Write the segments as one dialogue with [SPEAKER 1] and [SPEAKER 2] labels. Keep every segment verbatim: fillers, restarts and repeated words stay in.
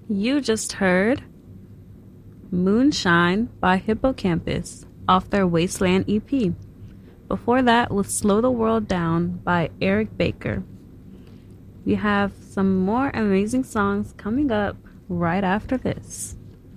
[SPEAKER 1] You just heard Moonshine by Hippocampus off their Wasteland E P. Before that was Slow the World Down by Eric Baker. We have some more amazing songs coming up right after this.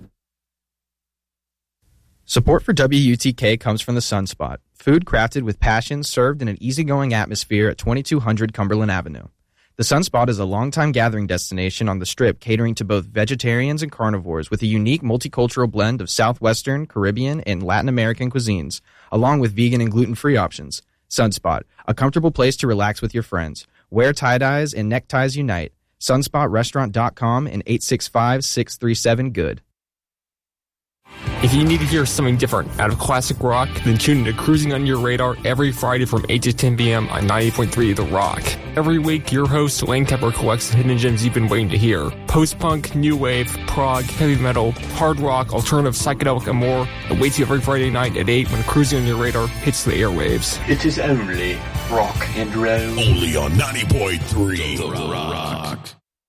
[SPEAKER 2] Support for W U T K comes from the Sunspot, food crafted with passion served in an easygoing atmosphere at twenty-two hundred Cumberland Avenue. The Sunspot is a longtime gathering destination on the Strip catering to both vegetarians and carnivores with a unique multicultural blend of Southwestern, Caribbean, and Latin American cuisines, along with vegan and gluten-free options. Sunspot, a comfortable place to relax with your friends. Wear tie-dyes and neckties unite. sunspot restaurant dot com and eight six five, six three seven, good.
[SPEAKER 3] If you need to hear something different out of classic rock, then tune into Cruising on Your Radar every Friday from eight to ten p.m. on ninety point three The Rock. Every week, your host, Lane Tepper, collects the hidden gems you've been waiting to hear. Post-punk, new wave, prog, heavy metal, hard rock, alternative, psychedelic, and more awaits you every Friday night at eight when Cruising on Your Radar hits the airwaves.
[SPEAKER 4] It is only rock and roll.
[SPEAKER 5] Only on ninety point three The Rock.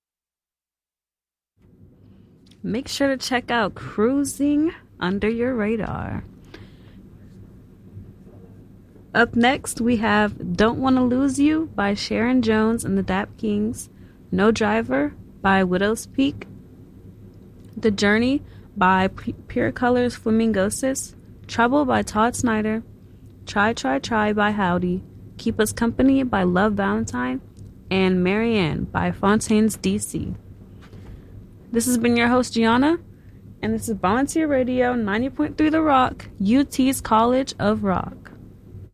[SPEAKER 1] Make sure to check out Cruising Under Your Radar. Up next, we have Don't Wanna Lose You by Sharon Jones and the Dap Kings, No Driver by Widow's Peak, The Journey by P- Pure Colors Flamingosis, Trouble by Todd Snyder, Try Try Try by Howdy, Keep Us Company by Love Valentine, and Marianne by Fontaines D C. This has been your host, Gianna, and this is Volunteer Radio ninety point three The Rock, U T's College of Rock.